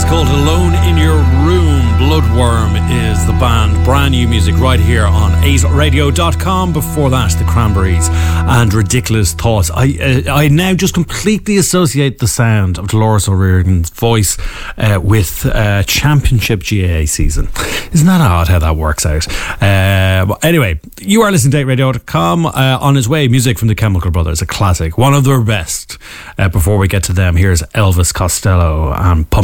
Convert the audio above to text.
called Alone in Your Room. Bloodworm is the band. Brand new music right here on 8radio.com. Before that, the Cranberries and Ridiculous Thoughts. I now just completely associate the sound of Dolores O'Riordan's voice with Championship GAA season. Isn't that odd how that works out? But anyway, you are listening to 8radio.com. On his way, music from the Chemical Brothers, a classic, one of their best. Before we get to them, here's Elvis Costello and Pump